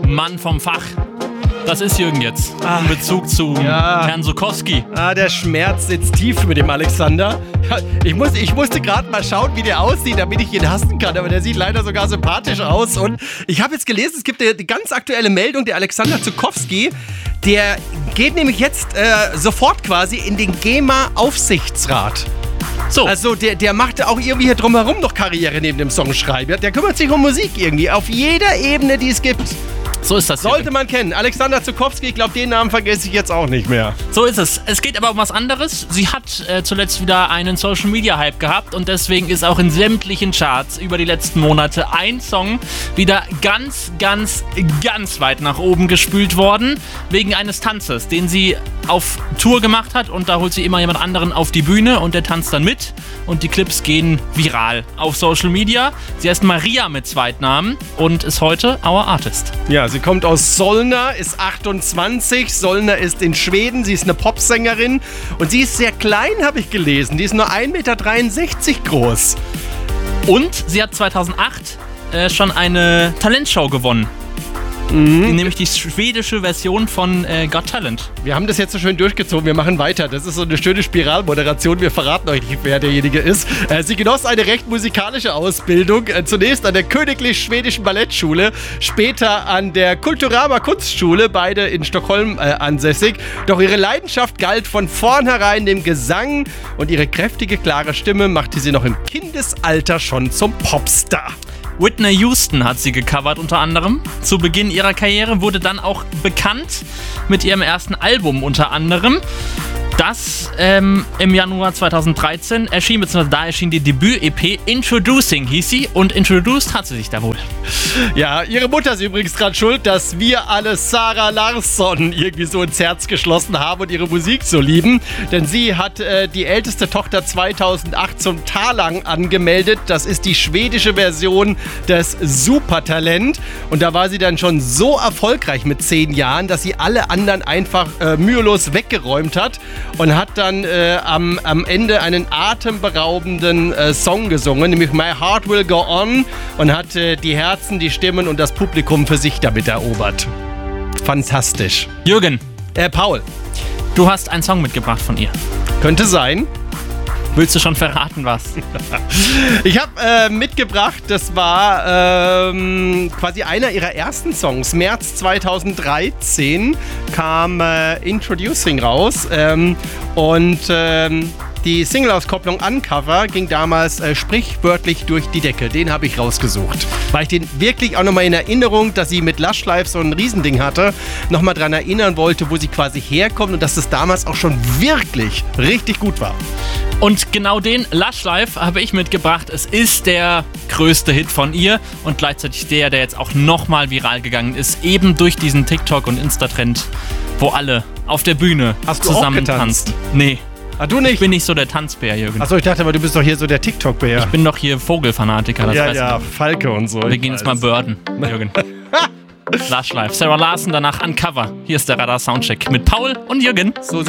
Mann vom Fach. Das ist Jürgen jetzt. In Bezug zu Herrn Sukowski. Der Schmerz sitzt tief mit dem Alexander. Ich musste gerade mal schauen, wie der aussieht, damit ich ihn hassen kann. Aber der sieht leider sogar sympathisch aus. Und ich habe jetzt gelesen, es gibt eine ganz aktuelle Meldung, der Alexander Sukowski, der geht nämlich jetzt sofort quasi in den GEMA-Aufsichtsrat. So. Also der macht auch irgendwie hier drumherum noch Karriere neben dem Songschreiben. Der kümmert sich um Musik irgendwie, auf jeder Ebene, die es gibt. So ist das. Sollte man kennen. Alexander Sukowski, ich glaube, den Namen vergesse ich jetzt auch nicht mehr. So ist es. Es geht aber um was anderes. Sie hat zuletzt wieder einen Social-Media-Hype gehabt und deswegen ist auch in sämtlichen Charts über die letzten Monate ein Song wieder ganz, ganz, ganz weit nach oben gespült worden, wegen eines Tanzes, den sie auf Tour gemacht hat, und da holt sie immer jemand anderen auf die Bühne und der tanzt dann mit und die Clips gehen viral auf Social Media. Sie heißt Maria mit Zweitnamen und ist heute Our Artist. Ja, sie kommt aus Solna, ist 28. Solna ist in Schweden. Sie ist eine Popsängerin und sie ist sehr klein, habe ich gelesen. Die ist nur 1,63 Meter groß. Und sie hat 2008 schon eine Talentshow gewonnen. Nämlich die schwedische Version von Got Talent. Wir haben das jetzt so schön durchgezogen, wir machen weiter. Das ist so eine schöne Spiralmoderation, wir verraten euch nicht, wer derjenige ist. Sie genoss eine recht musikalische Ausbildung, zunächst an der Königlich Schwedischen Ballettschule, später an der Kulturama Kunstschule, beide in Stockholm ansässig. Doch ihre Leidenschaft galt von vornherein dem Gesang und ihre kräftige, klare Stimme machte sie noch im Kindesalter schon zum Popstar. Whitney Houston hat sie gecovert unter anderem. Zu Beginn ihrer Karriere wurde dann auch bekannt mit ihrem ersten Album unter anderem. Das im Januar 2013 erschien, beziehungsweise da erschien die Debüt-EP Introducing hieß sie, und introduced hat sie sich da wohl. Ja, ihre Mutter ist übrigens dran schuld, dass wir alle Sara Larsson irgendwie so ins Herz geschlossen haben und ihre Musik so lieben. Denn sie hat die älteste Tochter 2008 zum Talang angemeldet. Das ist die schwedische Version des Supertalent. Und da war sie dann schon so erfolgreich mit 10 Jahren, dass sie alle anderen einfach mühelos weggeräumt hat. Und hat dann am Ende einen atemberaubenden Song gesungen, nämlich My Heart Will Go On, und hat die Herzen, die Stimmen und das Publikum für sich damit erobert. Fantastisch. Jürgen. Paul. Du hast einen Song mitgebracht von ihr. Könnte sein. Willst du schon verraten, was? Ich habe mitgebracht, das war quasi einer ihrer ersten Songs. März 2013 kam Introducing raus und die Single-Auskopplung Uncover ging damals sprichwörtlich durch die Decke. Den habe ich rausgesucht. Weil ich den wirklich auch nochmal in Erinnerung, dass sie mit Lush Life so ein Riesending hatte, nochmal dran erinnern wollte, wo sie quasi herkommt und dass das damals auch schon wirklich richtig gut war. Und genau den Lush Life habe ich mitgebracht. Es ist der größte Hit von ihr und gleichzeitig der jetzt auch nochmal viral gegangen ist, eben durch diesen TikTok- und Insta-Trend, wo alle auf der Bühne zusammen tanzen. Nee. Du nicht? Ich bin nicht so der Tanzbär, Jürgen. Achso, ich dachte aber, du bist doch hier so der TikTok-Bär. Ich bin doch hier Vogelfanatiker. Das ja, Falke und so. Wir gehen jetzt mal birden, Jürgen. Lush Life. Sarah Larson, danach Uncover. Hier ist der Radar Soundcheck mit Paul und Jürgen. So